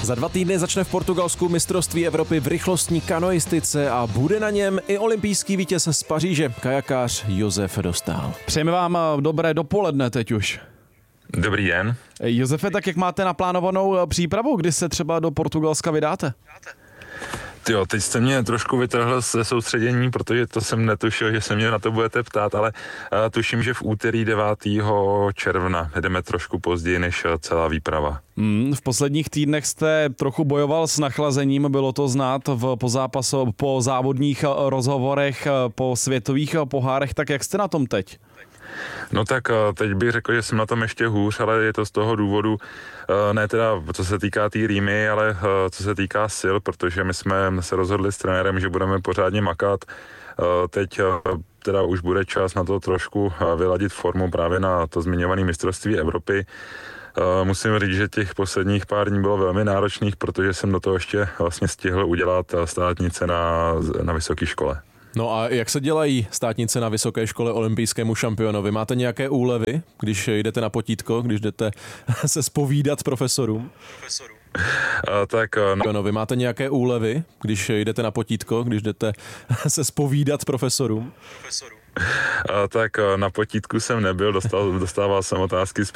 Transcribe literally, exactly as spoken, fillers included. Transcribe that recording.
Za dva týdny začne v Portugalsku mistrovství Evropy v rychlostní kanoistice a bude na něm i olympijský vítěz z Paříže, kajakář Josef Dostál. Přejeme vám dobré dopoledne teď už. Dobrý den. Josefe, tak jak máte naplánovanou přípravu, kdy se třeba do Portugalska vydáte? Jo, teď jste mě trošku vytrhl ze soustředění, protože to jsem netušil, že se mě na to budete ptát, ale uh, tuším, že v úterý devátého června jdeme trošku později než celá výprava. Hmm, v posledních týdnech jste trochu bojoval s nachlazením, bylo to znát v, po zápasu, po závodních rozhovorech, po světových pohárech, tak jak jste na tom teď? No tak teď bych řekl, že jsem na tom ještě hůř, ale je to z toho důvodu, ne teda co se týká té rýmy, ale co se týká sil, protože my jsme se rozhodli s trenérem, že budeme pořádně makat. Teď teda už bude čas na to trošku vyladit formu právě na to zmiňované mistrovství Evropy. Musím říct, že těch posledních pár dní bylo velmi náročných, protože jsem do toho ještě vlastně stihl udělat státnice na, na vysoké škole. No a jak se dělají státnice na vysoké škole olympijskému šampionovi? Máte nějaké úlevy, když jdete na potítko, když jdete se zpovídat profesorům? Profesorům. A, tak, no. Vy máte nějaké úlevy, když jdete na potítko, když jdete se zpovídat profesorům? Profesorům. A, tak na potítku jsem nebyl, dostal, dostával jsem otázky z